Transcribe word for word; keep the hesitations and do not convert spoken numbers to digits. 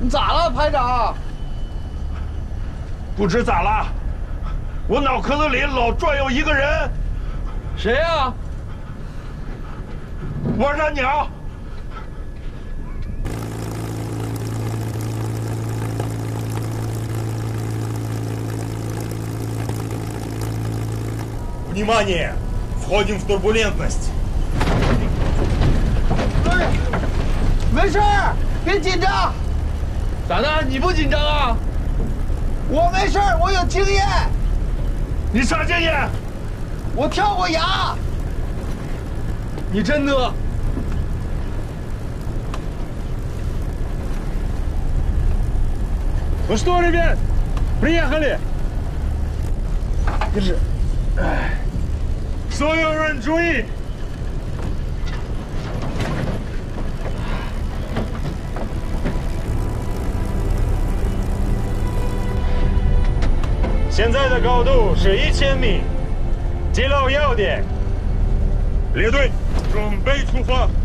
你咋了，排长？ 不知咋了，我脑壳子里老转悠一个人。 谁呀？ 王大鸟。 Внимание! Входим в турбулентность. 没事儿，别紧张。咋的？你不紧张啊？我没事儿，我有经验。 你啥经验？ 我跳过崖。你真的？ Ну что, ребят, приехали. Держи. 所有人注意！ 现在的高度是一千米，记牢要点。 列队，准备出发。